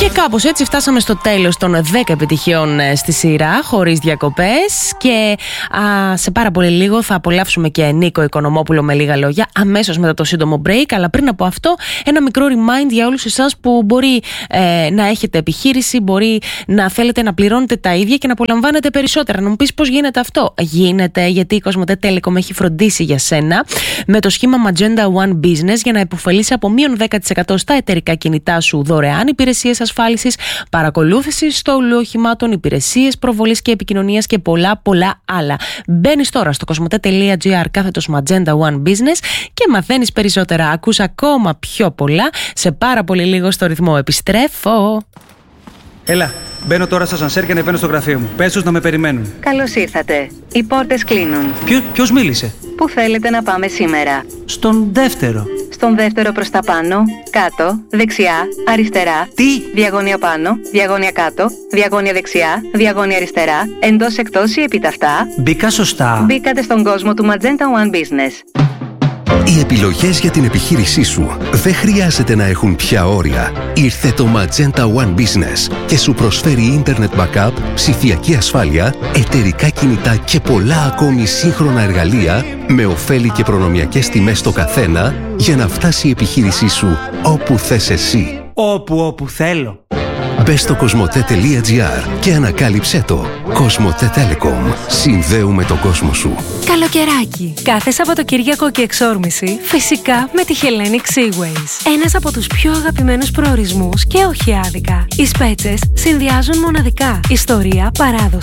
Και κάπως έτσι φτάσαμε στο τέλος των 10 επιτυχιών στη σειρά, χωρίς διακοπές. Και σε πάρα πολύ λίγο θα απολαύσουμε και Νίκο Οικονομόπουλο με λίγα λόγια, αμέσως μετά το σύντομο break. Αλλά πριν από αυτό, ένα μικρό remind για όλους εσάς που μπορεί να έχετε επιχείρηση, μπορεί να θέλετε να πληρώνετε τα ίδια και να απολαμβάνετε περισσότερα. Να μου πεις πώς γίνεται αυτό? Γίνεται γιατί η Κοσμοτέ Telecom έχει φροντίσει για σένα με το σχήμα Magenta One Business για να υποφελείς από μείον 10% στα εταιρικά κινητά σου δωρεάν, υπηρεσίες ασφάλισης, παρακολούθηση στόλου οχημάτων, υπηρεσίες προβολής και επικοινωνίας και πολλά άλλα. Μπαίνεις τώρα στο cosmote.gr/Magenta One Business και μαθαίνεις περισσότερα. Ακούς ακόμα πιο πολλά σε πάρα πολύ λίγο στο ρυθμό. Επιστρέφω. Έλα, μπαίνω τώρα στα σανσέρ και ανεβαίνω στο γραφείο μου. Πες τους να με περιμένουν. Καλώς ήρθατε. Οι πόρτες κλείνουν. Ποιος μίλησε? Πού θέλετε να πάμε σήμερα? Στον δεύτερο. Στον δεύτερο προς τα πάνω, κάτω, δεξιά, αριστερά. Τι? Διαγώνια πάνω, διαγώνια κάτω, διαγώνια δεξιά, διαγώνια αριστερά, εντός εκτός ή επιταυτά. Μπήκα σωστά? Μπήκατε στον κόσμο του Magenta One Business. Οι επιλογές για την επιχείρησή σου δεν χρειάζεται να έχουν πια όρια. Ήρθε το Magenta One Business και σου προσφέρει Internet Backup, ψηφιακή ασφάλεια, εταιρικά κινητά και πολλά ακόμη σύγχρονα εργαλεία με ωφέλη και προνομιακές τιμές στο καθένα για να φτάσει η επιχείρησή σου όπου θες εσύ. Όπου θέλω. Μπες στο cosmote.gr και ανακάλυψέ το. Κοσμοτέ Telecom. Συνδέουμε τον κόσμο σου. Καλοκαιράκι. Κάθε Σαββατοκύριακο και εξόρμηση, φυσικά με τη Hellenic Seaways. Ένας από τους πιο αγαπημένους προορισμούς και όχι άδικα. Οι Σπέτσες συνδυάζουν μοναδικά ιστορία, παράδοση